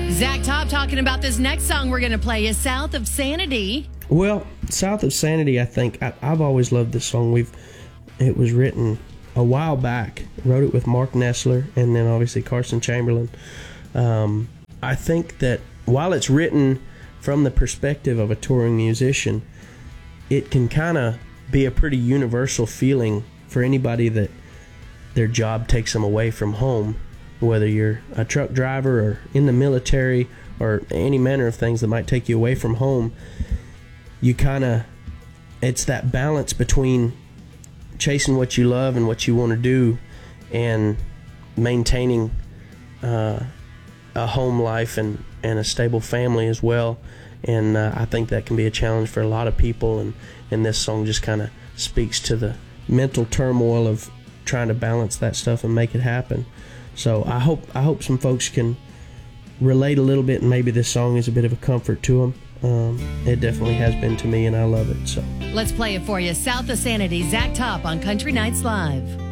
Zach Top talking about this next song we're going to play is South of Sanity. Well, South of Sanity, I think, I've always loved this song. It was written a while back. Wrote it with Mark Nessler and then obviously Carson Chamberlain. I think that while it's written from the perspective of a touring musician, it can kind of be a pretty universal feeling for anybody that their job takes them away from home, whether you're a truck driver or in the military or any manner of things that might take you away from home. It's that balance between chasing what you love and what you want to do and maintaining a home life and a stable family as well. And I think that can be a challenge for a lot of people, and this song just kind of speaks to the mental turmoil of trying to balance that stuff and make it happen. So I hope some folks can relate a little bit, and maybe this song is a bit of a comfort to them. It definitely has been to me, and I love it. So let's play it for you. South of Sanity, Zach Top on Country Nights Live.